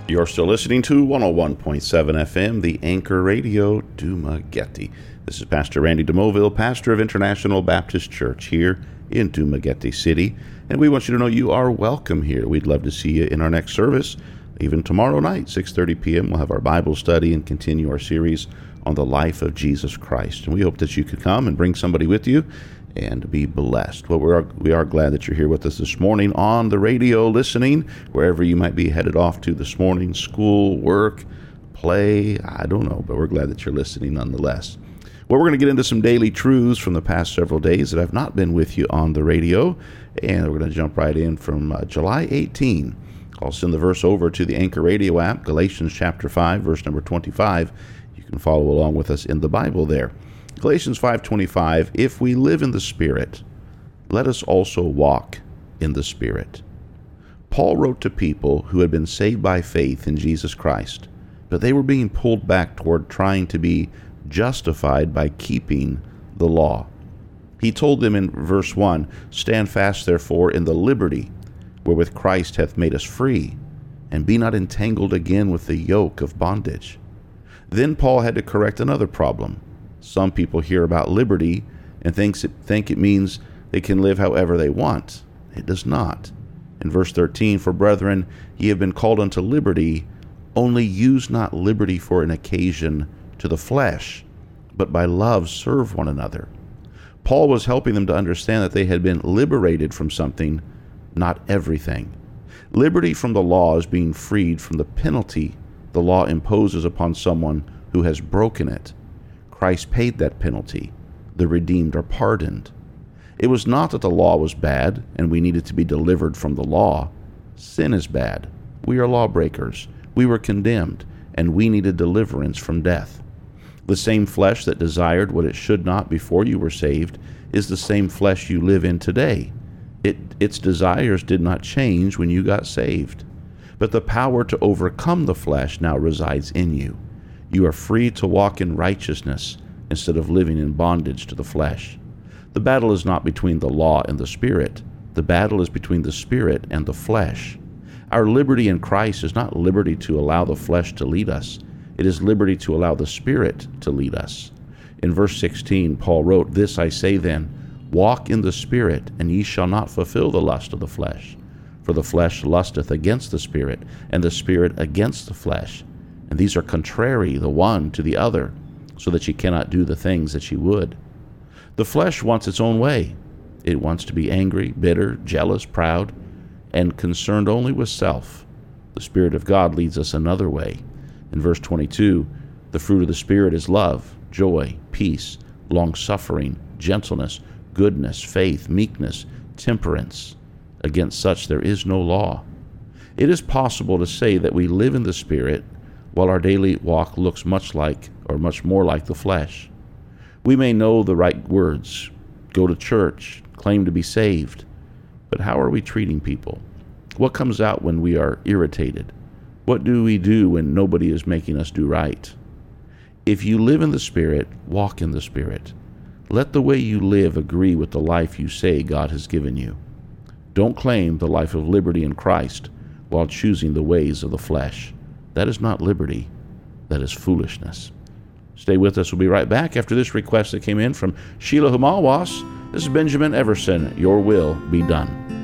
You're still listening to 101.7 FM, the Anchor Radio, Dumaguete. This is Pastor Randy DeMoville, pastor of International Baptist Church here in Dumaguete City. And we want you to know you are welcome here. We'd love to see you in our next service. Even tomorrow night, 6:30 p.m., we'll have our Bible study and continue our series on the life of Jesus Christ. And we hope that you could come and bring somebody with you and be blessed. Well, we are glad that you're here with us this morning on the radio, listening, wherever you might be headed off to this morning, school, work, play, I don't know, but we're glad that you're listening nonetheless. Well, we're going to get into some daily truths from the past several days that I've not been with you on the radio, and we're going to jump right in from July 18. I'll send the verse over to the Anchor Radio app, Galatians chapter 5, verse number 25. You can follow along with us in the Bible there. Galatians 5:25, if we live in the Spirit, let us also walk in the Spirit. Paul wrote to people who had been saved by faith in Jesus Christ, but they were being pulled back toward trying to be justified by keeping the law. He told them in verse 1, stand fast therefore in the liberty wherewith Christ hath made us free, and be not entangled again with the yoke of bondage. Then Paul had to correct another problem. Some people hear about liberty and think it means they can live however they want. It does not. In verse 13, for brethren, ye have been called unto liberty, only use not liberty for an occasion to the flesh, but by love serve one another. Paul was helping them to understand that they had been liberated from something, not everything. Liberty from the law is being freed from the penalty the law imposes upon someone who has broken it. Christ paid that penalty. The redeemed are pardoned. It was not that the law was bad and we needed to be delivered from the law. Sin is bad. We are lawbreakers. We were condemned, and we needed deliverance from death. The same flesh that desired what it should not before you were saved is the same flesh you live in today. Its desires did not change when you got saved. But the power to overcome the flesh now resides in you. You are free to walk in righteousness instead of living in bondage to the flesh. The battle is not between the law and the Spirit. The battle is between the Spirit and the flesh. Our liberty in Christ is not liberty to allow the flesh to lead us. It is liberty to allow the Spirit to lead us. In verse 16, Paul wrote, this I say then, walk in the Spirit, and ye shall not fulfill the lust of the flesh. For the flesh lusteth against the Spirit, and the Spirit against the flesh. And these are contrary the one to the other, so that ye cannot do the things that ye would. The flesh wants its own way. It wants to be angry, bitter, jealous, proud, and concerned only with self. The Spirit of God leads us another way. In verse 22, the fruit of the Spirit is love, joy, peace, long-suffering, gentleness, goodness, faith, meekness, temperance. Against such there is no law. It is possible to say that we live in the Spirit while our daily walk looks much more like the flesh. We may know the right words, go to church, claim to be saved, but how are we treating people? What comes out when we are irritated? What do we do when nobody is making us do right? If you live in the Spirit, walk in the Spirit. Let the way you live agree with the life you say God has given you. Don't claim the life of liberty in Christ while choosing the ways of the flesh. That is not liberty. That is foolishness. Stay with us. We'll be right back after this request that came in from Sheila Humalwas. This is Benjamin Everson. Your will be done.